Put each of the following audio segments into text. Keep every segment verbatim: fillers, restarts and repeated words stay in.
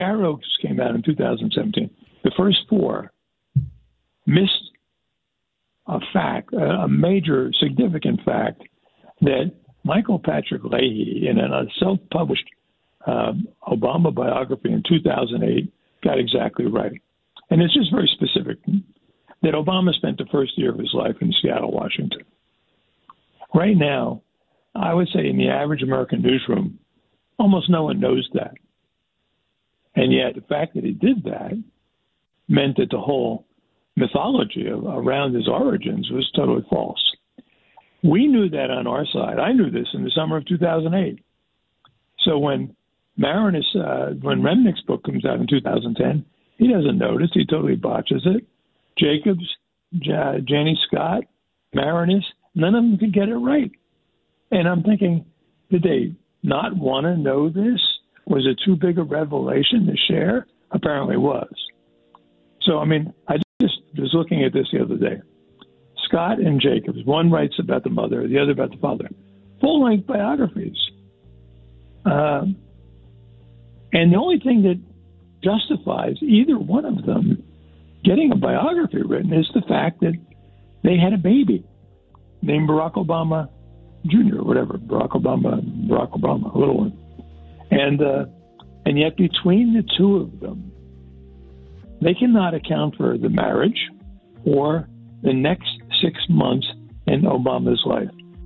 Arrows came out in two thousand seventeen. The first four missed a fact, a major significant fact, that Michael Patrick Leahy, in a self-published uh, Obama biography in two thousand eight, got exactly right. And it's just very specific that Obama spent the first year of his life in Seattle, Washington. Right now, I would say in the average American newsroom, almost no one knows that. And yet the fact that he did that meant that the whole mythology of, around his origins was totally false. We knew that on our side. I knew this in the summer of two thousand eight. So when Marinus, uh, when Remnick's book comes out in two thousand ten, he doesn't notice. He totally botches it. Jacobs, J- Janney Scott, Marinus, none of them could get it right. And I'm thinking, did they not want to know this? Was it too big a revelation to share? Apparently it was. So, I mean, I just was looking at this the other day. Scott and Jacobs, one writes about the mother, the other about the father. Full-length biographies. Um, and the only thing that justifies either one of them getting a biography written is the fact that they had a baby named Barack Obama Junior or whatever, Barack Obama, Barack Obama, a little one. And, uh, and yet between the two of them, they cannot account for the marriage or the next six months in Obama's life.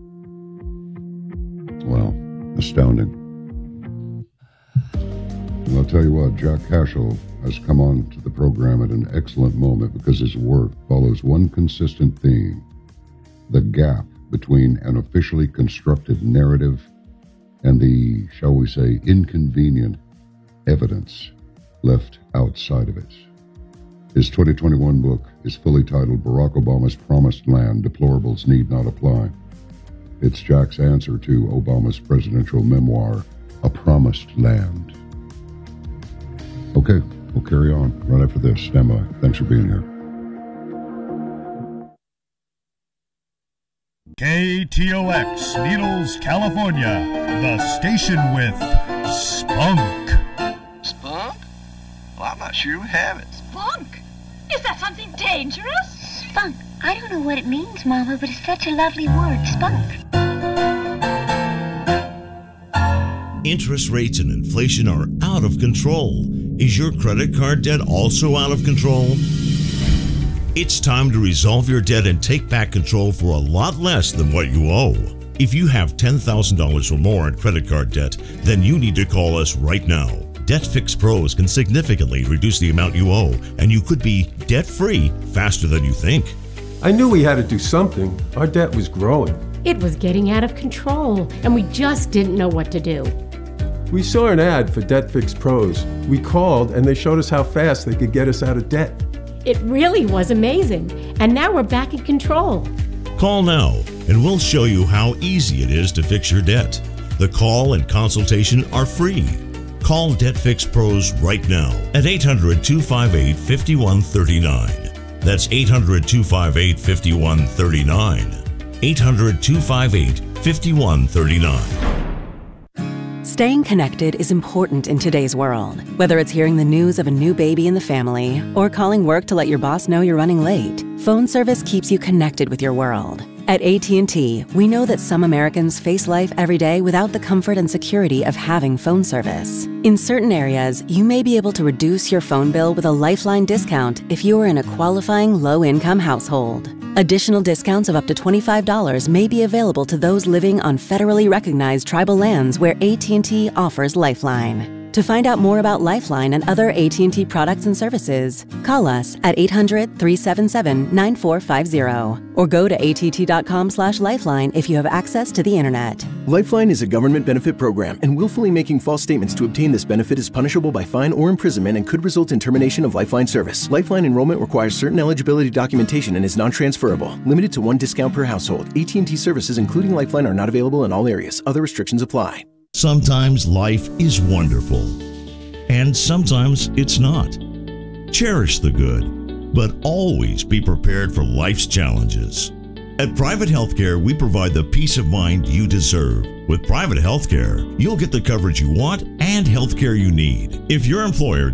Wow, astounding. And I'll tell you what, Jack Cashill has come on to the program at an excellent moment because his work follows one consistent theme: the gap between an officially constructed narrative and the, shall we say, inconvenient evidence left outside of it. His twenty twenty-one book is fully titled Barack Obama's Promised Land, Deplorables Need Not Apply. It's Jack's answer to Obama's presidential memoir, A Promised Land. Okay, we'll carry on right after this. Stand by. Thanks for being here. K T O X, Needles, California, the station with spunk. Spunk? Well, I'm not sure we have it. Spunk? Is that something dangerous? Spunk. I don't know what it means, Mama, but it's such a lovely word, spunk. Interest rates and inflation are out of control. Is your credit card debt also out of control? It's time to resolve your debt and take back control for a lot less than what you owe. If you have ten thousand dollars or more in credit card debt, then you need to call us right now. DebtFix Pros can significantly reduce the amount you owe, and you could be debt-free faster than you think. I knew we had to do something. Our debt was growing. It was getting out of control, and we just didn't know what to do. We saw an ad for DebtFix Pros. We called, and they showed us how fast they could get us out of debt. It really was amazing, and now we're back in control. Call now, and we'll show you how easy it is to fix your debt. The call and consultation are free. Call DebtFix Pros right now at eight hundred, two five eight, five one three nine. That's eight hundred, two five eight, five one three nine. eight hundred, two five eight, five one three nine. Staying connected is important in today's world. Whether it's hearing the news of a new baby in the family or calling work to let your boss know you're running late, phone service keeps you connected with your world. At A T and T, we know that some Americans face life every day without the comfort and security of having phone service. In certain areas, you may be able to reduce your phone bill with a Lifeline discount if you are in a qualifying low-income household. Additional discounts of up to twenty-five dollars may be available to those living on federally recognized tribal lands where A T and T offers Lifeline. To find out more about Lifeline and other A T and T products and services, call us at eight hundred, three seven seven, nine four five zero or go to A T T dot com slash lifeline if you have access to the internet. Lifeline is a government benefit program, and willfully making false statements to obtain this benefit is punishable by fine or imprisonment and could result in termination of Lifeline service. Lifeline enrollment requires certain eligibility documentation and is non-transferable. Limited to one discount per household. A T and T services, including Lifeline, are not available in all areas. Other restrictions apply. Sometimes life is wonderful, and sometimes it's not. Cherish the good, but always be prepared for life's challenges. At Private Healthcare, we provide the peace of mind you deserve. With Private Healthcare, you'll get the coverage you want and healthcare you need. If your employer